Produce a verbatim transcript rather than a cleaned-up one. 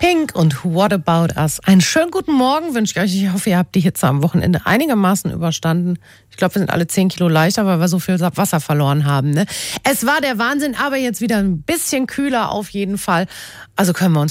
Pink und What About Us. Einen schönen guten Morgen wünsche ich euch. Ich hoffe, ihr habt die Hitze am Wochenende einigermaßen überstanden. Ich glaube, wir sind alle zehn Kilo leichter, weil wir so viel Wasser verloren haben. Ne? Es war der Wahnsinn, aber jetzt wieder ein bisschen kühler auf jeden Fall. Also können wir uns